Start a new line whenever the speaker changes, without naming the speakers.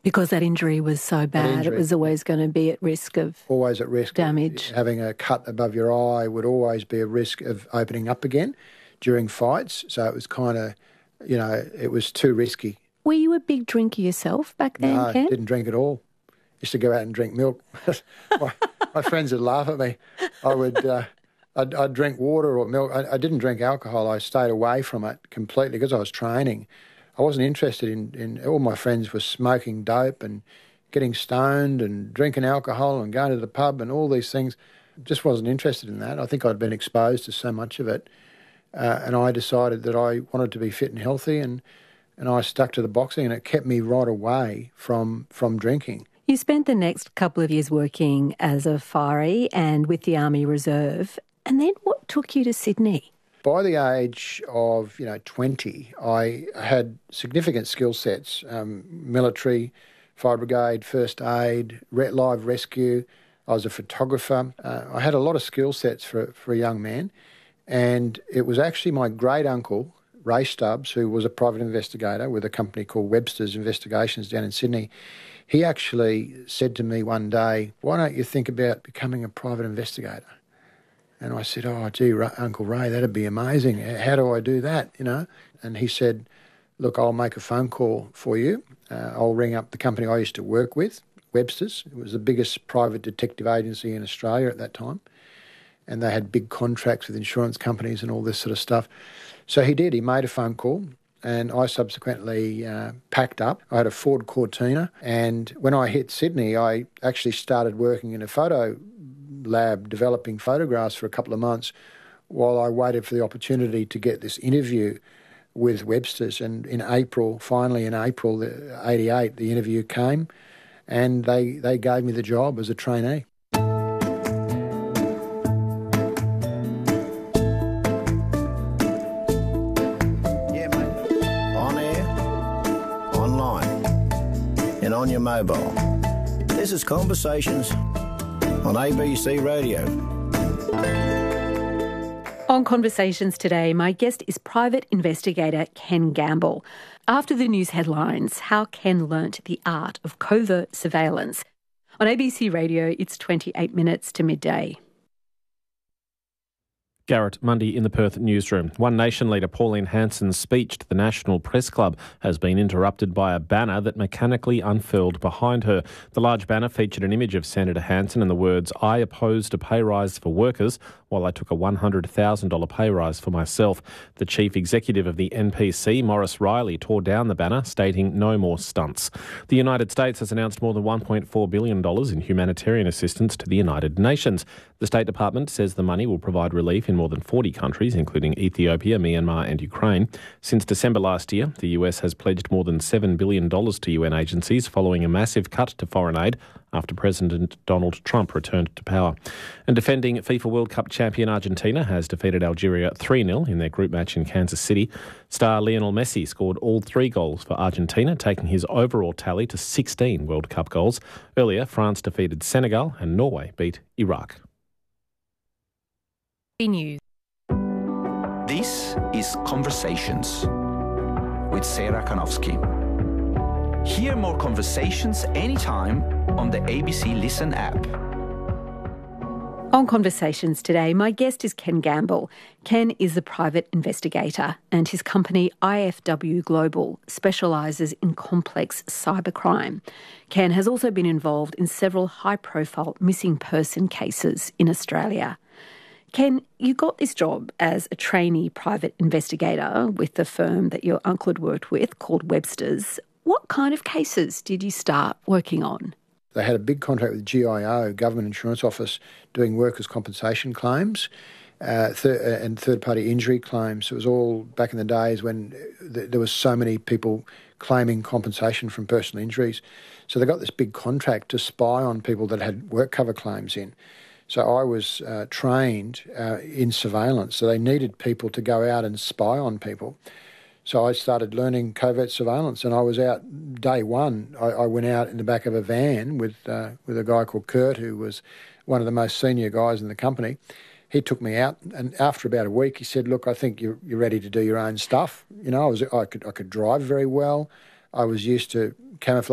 Because that injury was so bad, it was always going to be at risk of
always at risk
damage.
Having a cut above your eye would always be a risk of opening up again during fights. So it was kind of, it was too risky.
Were you a big drinker yourself back then,
No,
Ken?
didn't drink at all. Used to go out and drink milk. my friends would laugh at me. I'd drink water or milk. I didn't drink alcohol. I stayed away from it completely because I was training. I wasn't interested in all my friends were smoking dope and getting stoned and drinking alcohol and going to the pub and all these things. Just wasn't interested in that. I think I'd been exposed to so much of it. And I decided that I wanted to be fit and healthy and I stuck to the boxing and it kept me right away from drinking.
You spent the next couple of years working as a fiery and with the Army Reserve. And then what took you to Sydney?
By the age of 20, I had significant skill sets: military, fire brigade, first aid, live rescue. I was a photographer. I had a lot of skill sets for a young man, and it was actually my great uncle Ray Stubbs, who was a private investigator with a company called Webster's Investigations down in Sydney. He actually said to me one day, "Why don't you think about becoming a private investigator?" And I said, "Oh, gee, Uncle Ray, that'd be amazing. How do I do that, And he said, "Look, I'll make a phone call for you. I'll ring up the company I used to work with, Webster's. It was the biggest private detective agency in Australia at that time. And they had big contracts with insurance companies and all this sort of stuff." So he did. He made a phone call and I subsequently packed up. I had a Ford Cortina. And when I hit Sydney, I actually started working in a photo lab developing photographs for a couple of months while I waited for the opportunity to get this interview with Webster's. And finally in April 88, the interview came and they gave me the job as a trainee.
Yeah, mate. On air, online, and on your mobile. This is Conversations on ABC Radio.
On Conversations today, my guest is private investigator Ken Gamble. After the news headlines, how Ken learnt the art of covert surveillance. On ABC Radio, it's 28 minutes to midday.
Garrett Mundy in the Perth newsroom. One Nation leader Pauline Hanson's speech to the National Press Club has been interrupted by a banner that mechanically unfurled behind her. The large banner featured an image of Senator Hanson and the words, "I opposed a pay rise for workers while I took a $100,000 pay rise for myself." The chief executive of the NPC, Maurice Riley, tore down the banner, stating no more stunts. The United States has announced more than $1.4 billion in humanitarian assistance to the United Nations. The State Department says the money will provide relief in more than 40 countries, including Ethiopia, Myanmar and Ukraine. Since December last year, the US has pledged more than $7 billion to UN agencies following a massive cut to foreign aid after President Donald Trump returned to power. And defending FIFA World Cup champion Argentina has defeated Algeria 3-0 in their group match in Kansas City. Star Lionel Messi scored all 3 goals for Argentina, taking his overall tally to 16 World Cup goals. Earlier, France defeated Senegal and Norway beat Iraq.
News.
This is Conversations with Sarah Kanowski. Hear more conversations anytime on the ABC Listen app.
On Conversations today, my guest is Ken Gamble. Ken is a private investigator and his company IFW Global specialises in complex cybercrime. Ken has also been involved in several high-profile missing person cases in Australia. Ken, you got this job as a trainee private investigator with the firm that your uncle had worked with called Webster's. What kind of cases did you start working on?
They had a big contract with GIO, Government Insurance Office, doing workers' compensation claims and third-party injury claims. It was all back in the days when there was so many people claiming compensation from personal injuries. So they got this big contract to spy on people that had work cover claims in. So I was trained in surveillance. So they needed people to go out and spy on people. So I started learning covert surveillance, and I was out day one. I went out in the back of a van with a guy called Kurt, who was one of the most senior guys in the company. He took me out, and after about a week, he said, "Look, I think you're ready to do your own stuff." I could drive very well. I was used to camouflage